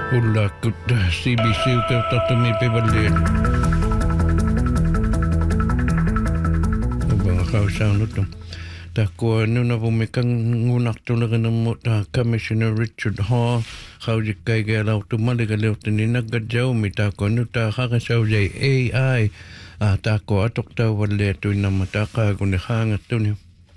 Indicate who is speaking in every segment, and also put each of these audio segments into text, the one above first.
Speaker 1: Ullakut CBC ukertartumi pivalliat. Ubanga kausaanut. Takua nunavumikang ngunartulerinamut Commissioner Richard Hall qaujikkaigaalautu maligaleuttini naggajaumi takua nuta haqasaujai AI takua atoqtauvalliatuinamma taqaaguni haangattuni.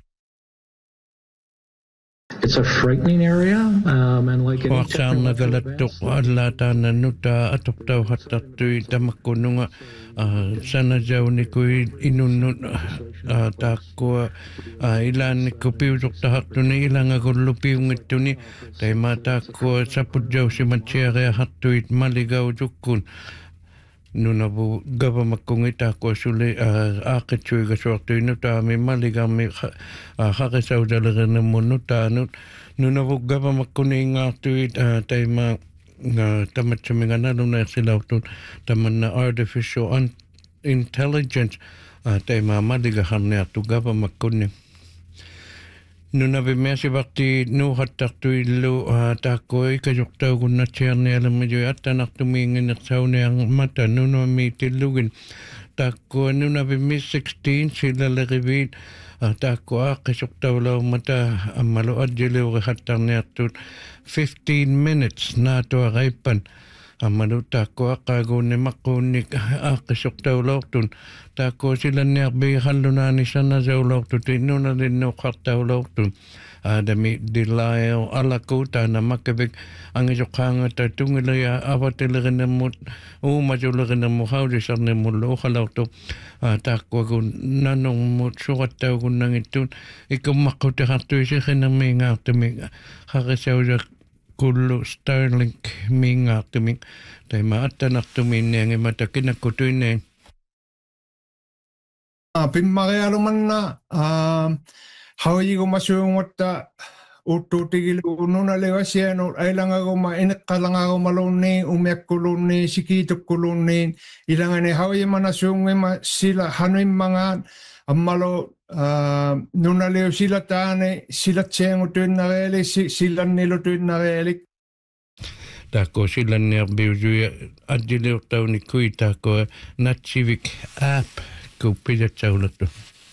Speaker 2: It's a frightening area, and like any
Speaker 1: Waqsaarna galattuq allaataana nuta atoqtauhattartui tamakkununga sanajaunikui inunnut taakkua ilaannikku piusoqtahartuni ilangagullu piungittuni taima taakkua saputjausimatsiariahartuit maligautukkun nunavu gavamakkungi taakkua suli aaqitsuiga suartuinu taami maligami haqisaudalerinamunnu taanut nunavu gavamakkuni ingaartuit taima tamatsamingana lunaersilautut tamanna artificial intelligence taima maligaharniartu gavamakkunni nunavi measivaqti nuuhattartuillu taakkua ikajortaugunnatsiarnialamajui attanartumiinginersaunearmata nunami tillugin taakkua nunavi miss 16 silaleriviit taakkua aaqisortaulaumata ammalu adjiliurihattarniartut 15 minutes naatuaqaippan ammalu taakkua aqaaguunni maqquunnik aaqisortaulaortun taakkua silanniarbi hallunaani sanasaulaortut nunalinnuuqqartaulaortun aadami dilayo alaku taana makavik angisoqaangata tungilia avatelerinamut uumasulerinammu haudisarnimullu uqalaortu taakkua kun nanungmut suqattaugunnagittun ikkummaqqutiqartuisiqinamiingaartumi haqisausak kullu Starlink miingaartumi taima attanartumiinniangimata kinakkutuineen
Speaker 3: pimmarialumanna hawajigumasuungotta uttuutigilu nunalevasianu ailangaguma ineqqalangagumalunni umiakkulunni sikiitukkulunni ilangani hawajimanasuungima sila hanuimmangaan ammalo nunaleu silataane silatsiangutuinnareeli silannilutuinnareeli
Speaker 1: taakko silanniarbiusuia adjiliortaunikui taakko Natsivik app kuppijatsaulatu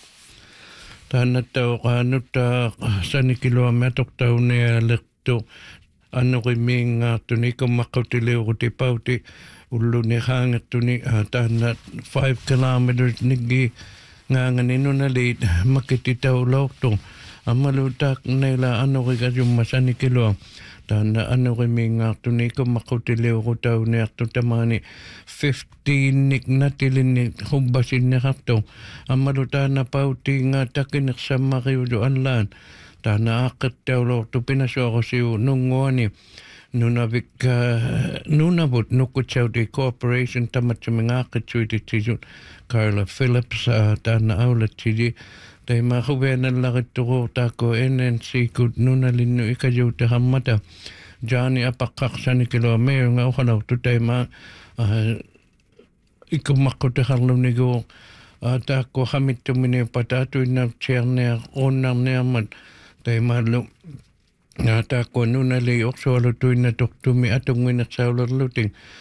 Speaker 1: taannattauqaanutta sanikiloameatoqtaunealertu annorimiingaartuni ikkummaqqutiliurutipauti ulluni haangattuni taanna 5 kilometers niggi ngaangani nunaliit makititaulaortu ammalu taakneila annorikasumma sanikiloa taanna annorimiingaartuni ikkummaqqutiliurutauneartu tamaani 15 natilinni hubbasinneqartu ammalu taana pautiinga takinersammariulu allaan taana aaqqattaulortu pinasuarusiu nunguani nunavut Nukutsauti Corporation tamatsumingaaqitsuititsisut Carla Phillips taana aulatsili taima huvenallarittuqu taakko NNC kut nunalinnu ikajuutahammata jaani apaqqaqsanikilo meunga uqalautu taima ikkummaqqutiqarlunigu taakko hamittumini patatuinna tsiarniaq unnarniarmat taimallu taakko nunali orsualutuinna tortumi atunginersaulerluting